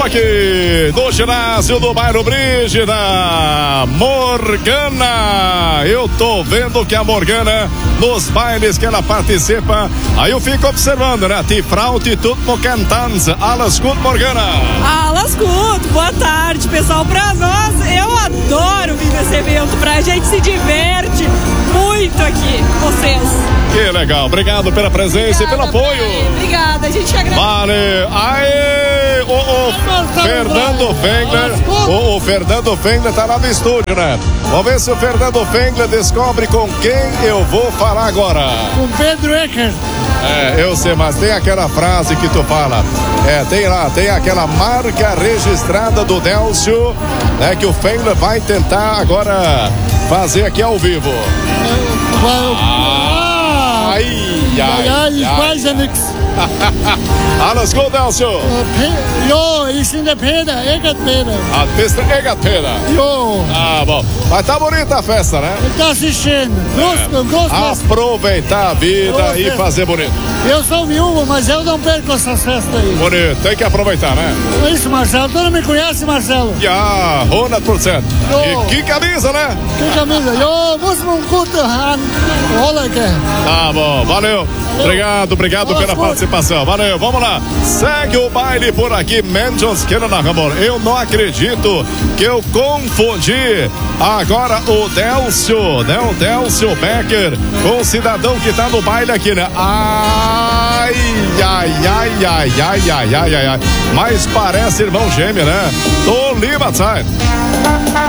aqui do ginásio do bairro Brígida, Morgana. Eu tô vendo que a Morgana, nos bailes que ela participa, aí eu fico observando, né? Die Frau, die tut mo cantanza. Alles gut, Morgana? Alles gut, boa tarde, pessoal. Pra nós, eu adoro vir nesse evento, pra gente se diverte muito aqui com vocês. Que legal, obrigado pela presença. Obrigada, e pelo apoio. Obrigada, a gente agradece. Vale, aê, o Fernando Fengler, o Fernando Fengler tá lá no estúdio, né? Vamos ver se o Fernando Fengler descobre com quem eu vou falar agora. Com Pedro Ecker. Eu sei, mas tem aquela frase que tu fala, tem aquela marca registrada do Délcio, né, que o Fengler vai tentar agora fazer aqui ao vivo. Ich weiß ja nichts. Alles gut, Délcio? Jo, ich bin der Peter, Eckert Peter. Bist du Eckert Peter? Jo. Bom. Mas tá bonita a festa, né? Tá assistindo. Aproveitar a vida e fazer bonito. Eu sou viúvo, mas eu não perco essa festa aí. Bonito, tem que aproveitar, né? Isso, Marcelo. Tu não me conhece, Marcelo? Ja, 100%. E que camisa, né? Que camisa? Jo, muss man gut Holger. Tá bom, valeu. Obrigado pela participação. Valeu, vamos lá. Segue o baile por aqui, Mentions Kenanarramor. Eu não acredito que eu confundi agora o Délcio, né? O Délcio Becker com o cidadão que tá no baile aqui, né? Ai. Mas parece irmão gêmeo, né? Do Lima, sai.